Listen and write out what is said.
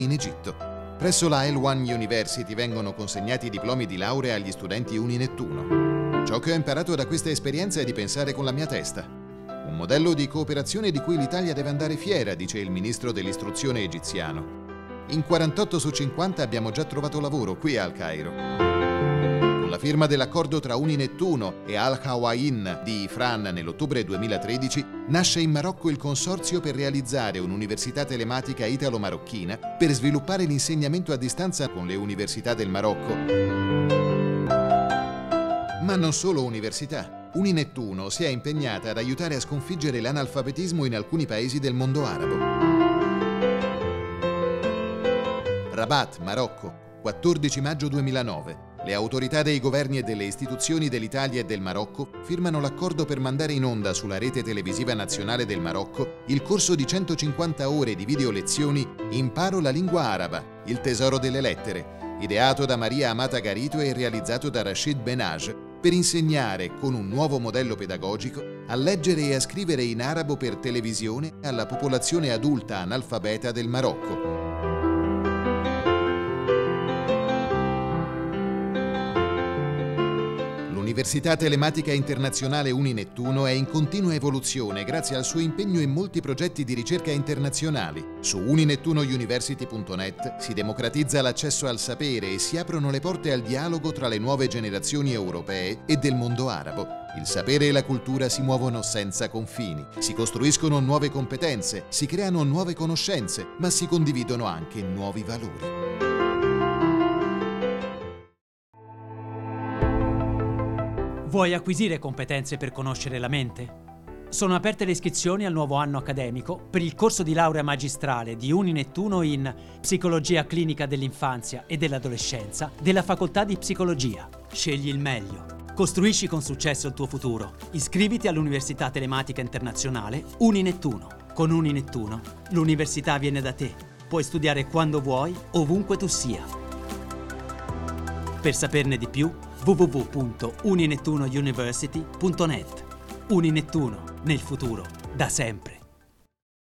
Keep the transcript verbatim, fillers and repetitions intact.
in Egitto. Presso la El One University vengono consegnati i diplomi di laurea agli studenti Uni-Nettuno. Ciò che ho imparato da questa esperienza è di pensare con la mia testa. Un modello di cooperazione di cui l'Italia deve andare fiera, dice il ministro dell'istruzione egiziano. In quarantotto su cinquanta abbiamo già trovato lavoro qui al Cairo. Con la firma dell'accordo tra Uni-Nettuno e Al-Hawain di Ifran nell'ottobre duemilatredici, nasce in Marocco il consorzio per realizzare un'università telematica italo-marocchina per sviluppare l'insegnamento a distanza con le università del Marocco. Ma non solo università. Uni-Nettuno si è impegnata ad aiutare a sconfiggere l'analfabetismo in alcuni paesi del mondo arabo. Rabat, Marocco, quattordici maggio duemilanove. Le autorità dei governi e delle istituzioni dell'Italia e del Marocco firmano l'accordo per mandare in onda sulla rete televisiva nazionale del Marocco il corso di centocinquanta ore di video lezioni Imparo la lingua araba, il tesoro delle lettere, ideato da Maria Amata Garito e realizzato da Rachid Benaj, per insegnare, con un nuovo modello pedagogico, a leggere e a scrivere in arabo per televisione alla popolazione adulta analfabeta del Marocco. L'Università Telematica Internazionale Uni-Nettuno è in continua evoluzione grazie al suo impegno in molti progetti di ricerca internazionali. Su uninettuno university punto net si democratizza l'accesso al sapere e si aprono le porte al dialogo tra le nuove generazioni europee e del mondo arabo. Il sapere e la cultura si muovono senza confini, si costruiscono nuove competenze, si creano nuove conoscenze, ma si condividono anche nuovi valori. Vuoi acquisire competenze per conoscere la mente? Sono aperte le iscrizioni al nuovo anno accademico per il corso di laurea magistrale di Uni-Nettuno in Psicologia clinica dell'infanzia e dell'adolescenza della Facoltà di Psicologia. Scegli il meglio. Costruisci con successo il tuo futuro. Iscriviti all'Università Telematica Internazionale Uni-Nettuno. Con Uni-Nettuno l'università viene da te. Puoi studiare quando vuoi, ovunque tu sia. Per saperne di più, w w w punto uninettuno university punto net. Uni-Nettuno, nel futuro, da sempre.